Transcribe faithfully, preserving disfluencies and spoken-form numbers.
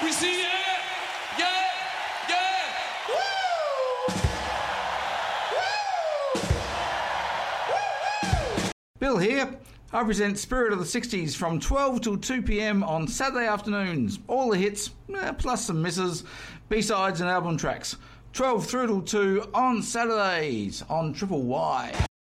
We see ya! Yeah! Yeah! Woo! Woo! Bill here. I present Spirit of the sixties from twelve till two p.m. on Saturday afternoons. All the hits, eh, plus some misses, B-sides and album tracks. twelve through till two on Saturdays on Triple Y.